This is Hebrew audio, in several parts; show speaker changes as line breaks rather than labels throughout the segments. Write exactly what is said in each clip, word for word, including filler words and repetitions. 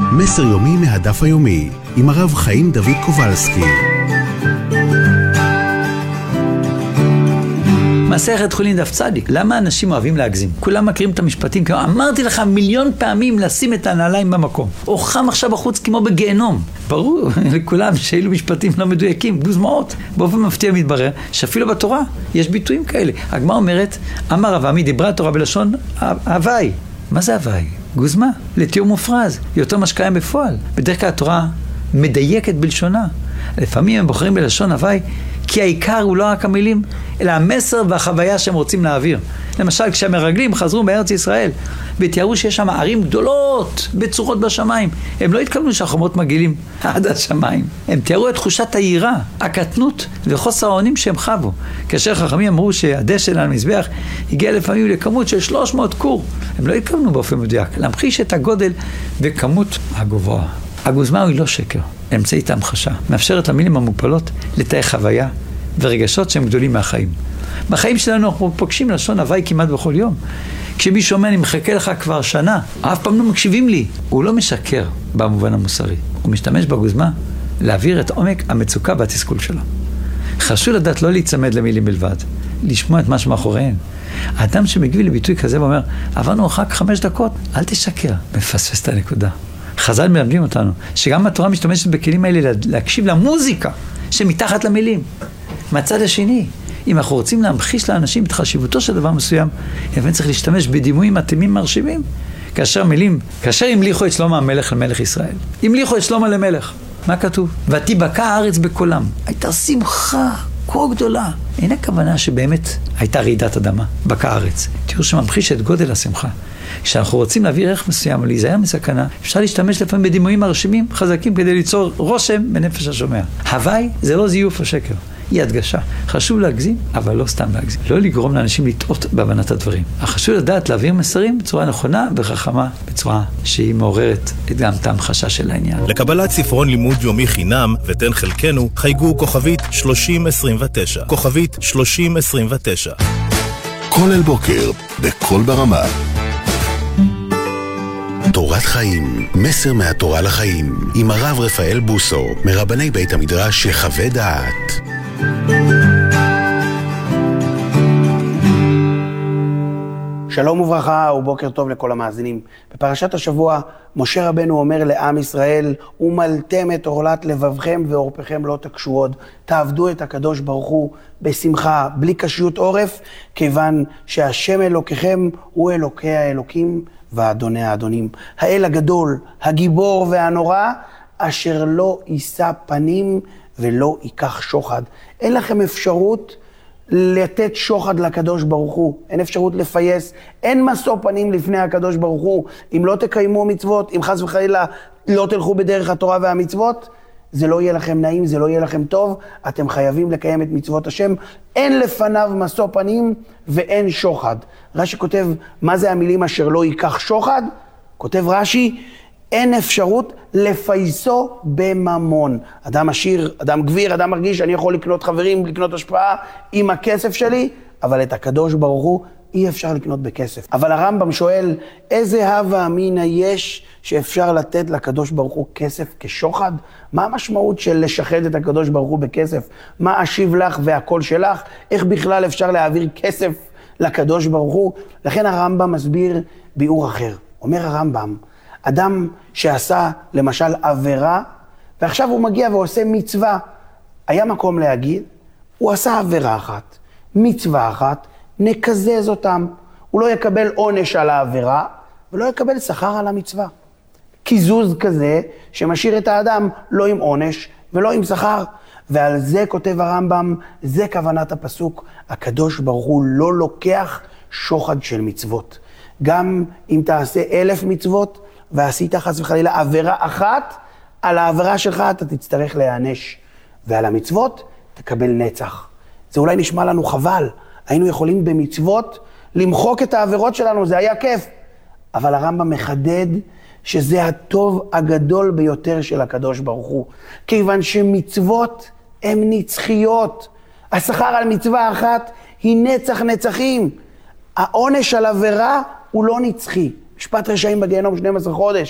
מסר יומי מהדף היומי עם הרב חיים דוד קובלסקי.
מסכת חולין דף צדיק. למה אנשים אוהבים להגזים? כולם מכירים את המשפטים, כמו אמרתי לך מיליון פעמים לשים את הנעליים במקום. או חם עכשיו בחוץ כמו בגיהנום. ברור לכולם שאילו משפטים לא מדויקים, גוזמאות. באופן מפתיע מתברר שאפילו בתורה יש ביטויים כאלה. הגמרא אומרת, אמר רב עמי, דיברה התורה בלשון הווי. מה זה הווי? גוזמה, לתיאור מופרז, יותר מה שקיים בפועל. בדרך כלל התורה מדייקת בלשונה. לפעמים הם בוחרים בלשון הווי, כי העיקר הוא לא רק המילים, אלא המסר והחוויה שהם רוצים להעביר. למשל, כשהמרגלים חזרו בארץ ישראל, ותיארו שיש שם ערים גדולות, בצורות בשמיים. הם לא התכוונו שהחומות מגילים עד השמיים. הם תיארו את תחושת העירה, הקטנות וחוסר האונים שהם חוו. כאשר חכמים אמרו שהדשא על המזבח הגיע לפעמים לכמות של שלוש מאות קור. הם לא התכוונו באופן מדויק, להמחיש את הגודל וכמות הגבוה. הגוזמה היא לא שקר, אמצעית ההמחשה. מאפשרת למילים המופלות לתאר חוויה ורגשות שהם גדולים מהחיים. בחיים שלנו אנחנו פוגשים לשון הווי כמעט בכל יום. כשמישהו אומר, אני מחכה לך כבר שנה, אף פעם לא מקשיבים לי. הוא לא משקר במובן המוסרי. הוא משתמש בגוזמה להעביר את עומק המצוקה והתסכול שלו. חשוב לדעת לא להיצמד למילים בלבד, לשמוע את מה שמאחוריהן. האדם שמגיב לביטוי כזה ואומר, עברנו רק חמש דקות, אל תשקר, מפספס את הנקודה. חז"ל מלמדים אותנו שגם התורה משתמשת בכלים האלה להקשיב למוזיקה שמתחת למילים. מהצד השני, אם אנחנו רוצים להמחיש לאנשים את חשיבותו של דבר מסוים, לפעמים צריך להשתמש בדימויים מתאימים מרשימים. כאשר מילים, כאשר המליכו את שלמה המלך למלך ישראל, המליכו את שלמה למלך, מה כתוב? ותיבקע הארץ בקולם. הייתה שמחה כה גדולה. אין הכוונה שבאמת הייתה רעידת אדמה, בקע הארץ. תראו שממחיש את גודל השמחה. כשאנחנו רוצים להביא ערך מסוים או להיזהר מסכנה, אפשר להשתמש לפעמים בדימויים מרשימים חזקים כדי ליצור רושם בנפש השומע. הווי זה לא זיוף או שקר, היא הדגשה. חשוב להגזים, אבל לא סתם להגזים. לא לגרום לאנשים לטעות בהבנת הדברים. חשוב לדעת להעביר מסרים בצורה נכונה וחכמה, בצורה שהיא מעוררת את גם את ההמחשה של העניין.
לקבלת ספרון לימוד יומי חינם ותן חלקנו, חייגו כוכבית שלושים עשרים ותשע. כוכבית שלושים עשרים ותשע.
כל אל בוקר, בכל ברמה. תורת חיים, מסר מהתורה לחיים, עם הרב רפאל בוסו, מרבני בית המדרש יחווה דעת.
שלום וברכה ובוקר טוב לכל המאזינים. בפרשת השבוע, משה רבנו אומר לעם ישראל, ומלתם את עורלת לבבכם ועורפכם לא תקשו עוד. תעבדו את הקדוש ברוך הוא בשמחה, בלי קשיות עורף, כיוון שהשם אלוקיכם הוא אלוקי האלוקים ואדוני האדונים. האל הגדול, הגיבור והנורא, אשר לא יישא פנים ולא ייקח שוחד. אין לכם אפשרות לתת שוחד לקדוש ברוך הוא, אין אפשרות לפייס, אין משוא פנים לפני הקדוש ברוך הוא. אם לא תקיימו מצוות, אם חס וחלילה לא תלכו בדרך התורה והמצוות, זה לא יהיה לכם נעים, זה לא יהיה לכם טוב, אתם חייבים לקיים את מצוות השם. אין לפניו משוא פנים ואין שוחד. רש"י כותב, מה זה המילים אשר לא ייקח שוחד? כותב רש"י, אין אפשרות לפייסו בממון. אדם עשיר, אדם גביר, אדם מרגיש, אני יכול לקנות חברים, לקנות השפעה עם הכסף שלי, אבל את הקדוש ברוך הוא אי אפשר לקנות בכסף. אבל הרמב"ם שואל, איזה הווה אמינא יש שאפשר לתת לקדוש ברוך הוא כסף כשוחד? מה המשמעות של לשחד את הקדוש ברוך הוא בכסף? מה אשיב לך והכל שלך? איך בכלל אפשר להעביר כסף לקדוש ברוך הוא? לכן הרמב"ם מסביר ביאור אחר. אומר הרמב"ם, אדם שעשה למשל עבירה, ועכשיו הוא מגיע ועושה מצווה, היה מקום להגיד, הוא עשה עבירה אחת, מצווה אחת, נקזז אותם. הוא לא יקבל עונש על העבירה, ולא יקבל שכר על המצווה. קיזוז כזה שמשאיר את האדם לא עם עונש ולא עם שכר. ועל זה כותב הרמב"ם, זה כוונת הפסוק, הקדוש ברוך הוא לא לוקח שוחד של מצוות. גם אם תעשה אלף מצוות, ועשית חס וחלילה עבירה אחת, על העבירה שלך אתה תצטרך להיענש. ועל המצוות תקבל נצח. זה אולי נשמע לנו חבל. היינו יכולים במצוות למחוק את העבירות שלנו, זה היה כיף. אבל הרמב"ם מחדד שזה הטוב הגדול ביותר של הקדוש ברוך הוא. כיוון שמצוות הן נצחיות. השכר על מצווה אחת היא נצח נצחים. העונש על עבירה הוא לא נצחי. משפט רשעים בגיהנום שנים עשר חודש.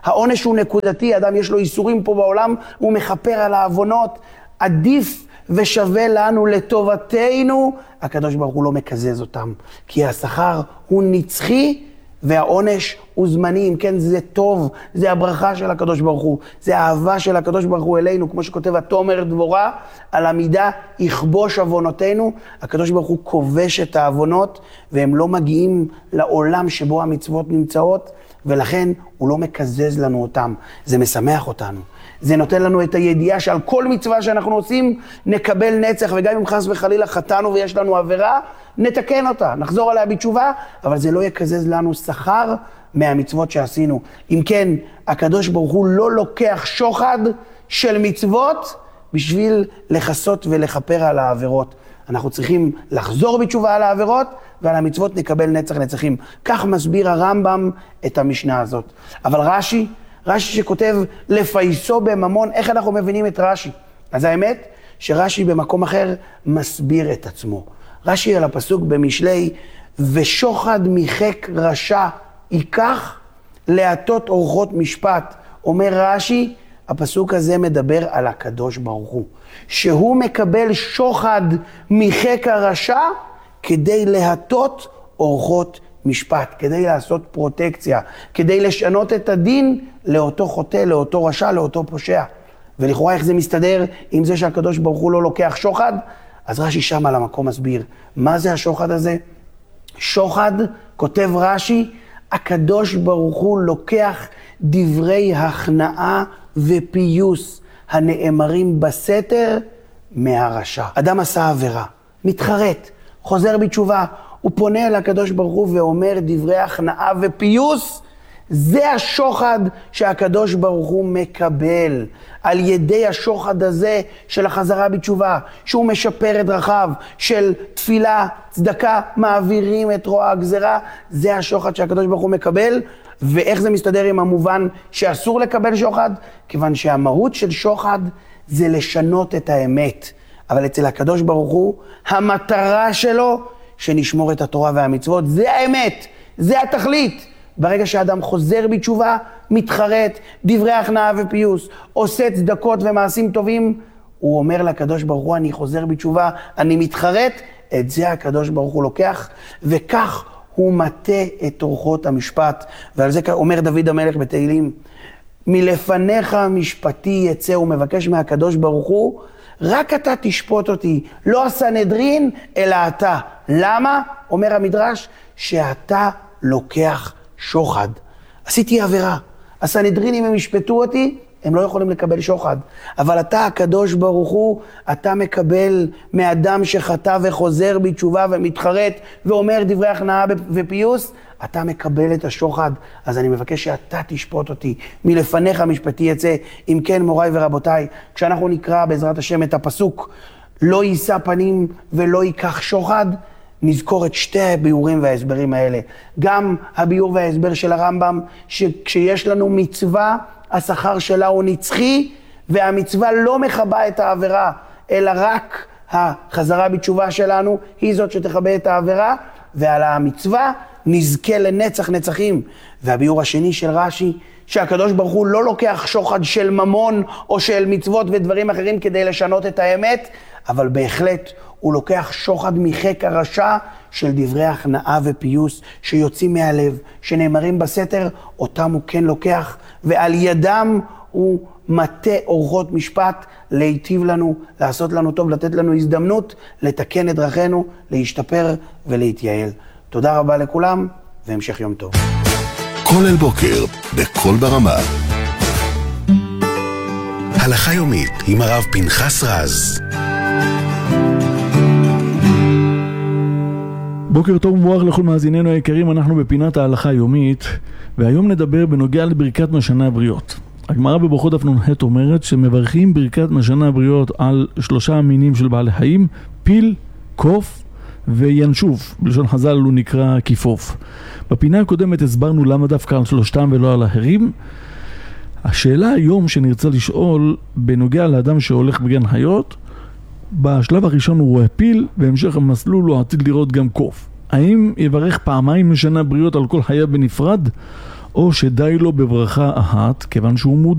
העונש הוא נקודתי, אדם יש לו איסורים פה בעולם, הוא מחפר על העוונות, עדיף ושווה לנו לטובתנו, הקדוש ברוך הוא לא מקזז אותם, כי השכר הוא נצחי, והעונש הוא זמני. אם כן, זה טוב, זה הברכה של הקדוש ברוך הוא, זה האהבה של הקדוש ברוך הוא אלינו, כמו שכותב התומר דבורה, על המידה יכבוש עוונותינו. הקדוש ברוך הוא כובש את העוונות, והם לא מגיעים לעולם שבו המצוות נמצאות, ולכן הוא לא מקזז לנו אותם. זה משמח אותנו. זה נותן לנו את הידיעה שעל כל מצווה שאנחנו עושים נקבל נצח, וגם אם חס וחלילה חטאנו ויש לנו עבירה, נתקן אותה, נחזור עליה בתשובה, אבל זה לא יקזז לנו שכר מהמצוות שעשינו. אם כן, הקדוש ברוך הוא לא לוקח שוחד של מצוות בשביל לחסות ולחפר על העבירות. אנחנו צריכים לחזור בתשובה על העבירות, ועל המצוות נקבל נצח נצחים. כך מסביר הרמב"ם את המשנה הזאת. אבל רש"י, רש"י שכותב לפייסו בממון, איך אנחנו מבינים את רש"י? אז האמת שרש"י במקום אחר מסביר את עצמו. רש"י על הפסוק במשלי, ושוחד מחק רשע ייקח להטות אורחות משפט. אומר רש"י, הפסוק הזה מדבר על הקדוש ברוך הוא, שהוא מקבל שוחד מחק הרשע כדי להטות אורחות משפט, כדי לעשות פרוטקציה, כדי לשנות את הדין לאותו חוטא, לאותו רשע, לאותו פושע. ולכאורה איך זה מסתדר עם זה שהקדוש ברוך הוא לא לוקח שוחד? אז רש"י שם על המקום מסביר, מה זה השוחד הזה? שוחד, כותב רש"י, הקדוש ברוך הוא לוקח דברי הכנעה ופיוס הנאמרים בסתר מהרשע. אדם עשה עבירה, מתחרט, חוזר בתשובה, הוא פונה אל הקדוש ברוך הוא ואומר דברי הכנעה ופיוס, זה השוחד שהקדוש ברוך הוא מקבל על ידי השוחד הזה של החזרה בתשובה, שהוא משפר את דרכיו של תפילה, צדקה, מעבירים את רוע הגזרה, זה השוחד שהקדוש ברוך הוא מקבל. ואיך זה מסתדר עם המובן שאסור לקבל שוחד? כיוון שהמהות של שוחד זה לשנות את האמת, אבל אצל הקדוש ברוך הוא המטרה שלו שנשמור את התורה והמצוות, זה האמת, זה התכלית. ברגע שאדם חוזר בתשובה, מתחרט, דברי הכנעה ופיוס, עושה צדקות ומעשים טובים, הוא אומר לקדוש ברוך הוא, אני חוזר בתשובה, אני מתחרט, את זה הקדוש ברוך הוא לוקח, וכך הוא מטה את אורחות המשפט. ועל זה אומר דוד המלך בתהילים, מלפניך משפטי יצא, הוא מבקש מהקדוש ברוך הוא, רק אתה תשפוט אותי, לא הסנהדרין, אלא אתה. למה? אומר המדרש, שאתה לוקח שוחד. עשיתי עבירה. הסנהדרינים הם ישפטו אותי, הם לא יכולים לקבל שוחד. אבל אתה, הקדוש ברוך הוא, אתה מקבל מאדם שחטא וחוזר בתשובה ומתחרט ואומר דברי הכנעה ופיוס, אתה מקבל את השוחד. אז אני מבקש שאתה תשפוט אותי. מלפניך משפטי יצא. אם כן, מוריי ורבותיי, כשאנחנו נקרא בעזרת השם את הפסוק, לא יישא פנים ולא ייקח שוחד, נזכור את שתי הביאורים וההסברים האלה. גם הביאור וההסבר של הרמב"ם, שכשיש לנו מצווה, השכר שלה הוא נצחי, והמצווה לא מחבה את העבירה, אלא רק החזרה בתשובה שלנו היא זאת שתחבה את העבירה, ועל המצווה נזכה לנצח נצחים. והביאור השני של רש"י, שהקדוש ברוך הוא לא לוקח שוחד של ממון או של מצוות ודברים אחרים כדי לשנות את האמת, אבל בהחלט הוא לוקח שוחד מחק הרשע של דברי הכנעה ופיוס שיוצאים מהלב, שנאמרים בסתר, אותם הוא כן לוקח, ועל ידם הוא מטה אורחות משפט להיטיב לנו, לעשות לנו טוב, לתת לנו הזדמנות, לתקן את דרכינו, להשתפר ולהתייעל. תודה רבה לכולם, והמשך יום טוב.
כל אל בוקר, בכל ברמה. הלכה יומית עם הרב פנחס רז.
בוקר טוב ומבורך לכל מאזיננו היקרים, אנחנו בפינת ההלכה היומית, והיום נדבר בנוגע לברכת משנה הבריות. הגמרא בברכות דף נ"ח אומרת שמברכים ברכת משנה הבריות על שלושה המינים של בעלי חיים, פיל, קוף וינשוף, בלשון חז"ל הוא נקרא כיפוף. בפינה הקודמת הסברנו למה דווקא על שלושתם ולא על האחרים. השאלה היום שנרצה לשאול בנוגע לאדם שהולך בגן חיות, בשלב הראשון הוא רואה פיל, בהמשך המסלול הוא עתיד לראות גם קוף. האם יברך פעמיים משנה בריאות על כל חייו בנפרד, או שדי לו בברכה אחת, כיוון שהוא מודע